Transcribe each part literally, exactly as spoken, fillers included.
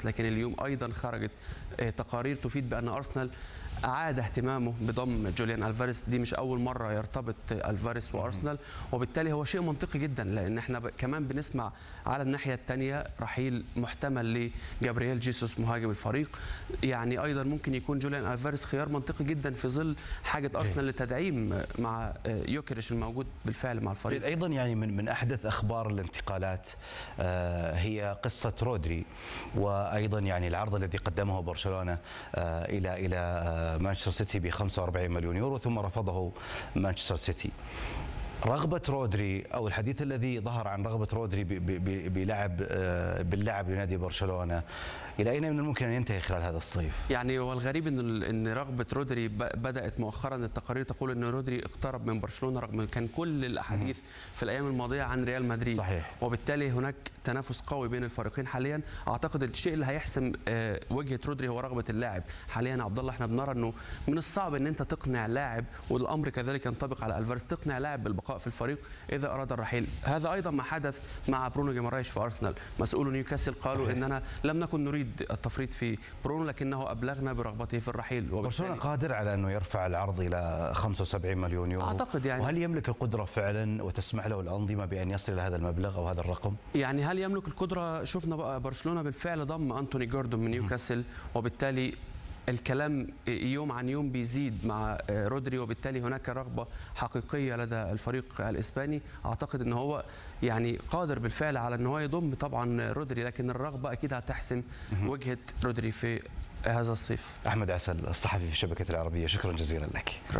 الفارس، لكن اليوم ايضا خرجت تقارير تفيد بان ارسنال اعاد اهتمامه بضم جوليان الفاريز. دي مش اول مره يرتبط الفاريز وارسنال، وبالتالي هو شيء منطقي جدا، لان احنا كمان بنسمع على الناحيه الثانيه رحيل محتمل لجابرييل جيسوس مهاجم الفريق. يعني ايضا ممكن يكون جوليان الفاريز خيار منطقي جدا في ظل حاجه ارسنال لتدعيم مع يوكريش الموجود بالفعل مع الفريق. ايضا يعني من من احدث اخبار الانتقالات هي قصه رودري، وايضا يعني العرض الذي قدمه برشلونه الى الى مانشستر سيتي ب خمسة وأربعين مليون يورو ثم رفضه مانشستر سيتي. رغبة رودري أو الحديث الذي ظهر عن رغبة رودري بلعب باللعب لنادي برشلونة إلى أين من الممكن أن ينتهي خلال هذا الصيف؟ يعني هو الغريب أن ان رغبة رودري بدأت مؤخرا، التقارير تقول أن رودري اقترب من برشلونة رغم كان كل الأحاديث في الأيام الماضية عن ريال مدريد. صحيح. وبالتالي هناك تنافس قوي بين الفريقين حاليا. أعتقد الشيء اللي هيحسم وجهة رودري هو رغبة اللاعب حاليا. عبد الله احنا بنرى أنه من الصعب أن أنت تقنع لاعب، والأمر كذلك ينطبق على الفاريز، تقنع لاعب بالبقاء في الفريق إذا أراد الرحيل. هذا أيضا ما حدث مع برونو جيمارايش في أرسنال. مسؤول نيوكاسل قالوا صحيح. إننا لم نكن نريد التفريط في برونو لكنه أبلغنا برغبته في الرحيل. برشلونة قادر على أنه يرفع العرض إلى خمسة وسبعين مليون يورو أعتقد يعني. وهل يملك القدرة فعلا وتسمح له الأنظمة بأن يصل إلى هذا المبلغ أو هذا الرقم؟ يعني هل يملك القدرة؟ شفنا بقى برشلونة بالفعل ضم أنتوني جوردون من نيوكاسل، وبالتالي الكلام يوم عن يوم بيزيد مع رودري، وبالتالي هناك رغبة حقيقية لدى الفريق الإسباني. أعتقد أنه هو يعني قادر بالفعل على أنه هو يضم طبعا رودري، لكن الرغبة أكيد هتحسم وجهة رودري في هذا الصيف. أحمد عسل الصحفي في شبكة العربية، شكرا جزيلا لك. شكرا.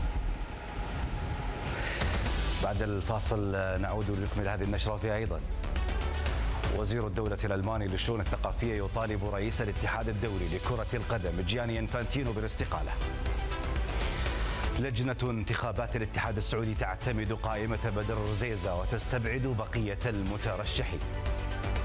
بعد الفاصل نعود لنكمل هذه النشرة فيها أيضا. وزير الدولة الألماني للشؤون الثقافية يطالب رئيس الاتحاد الدولي لكرة القدم جياني انفانتينو بالاستقالة. لجنة انتخابات الاتحاد السعودي تعتمد قائمة بدر رزيزة وتستبعد بقية المترشحين.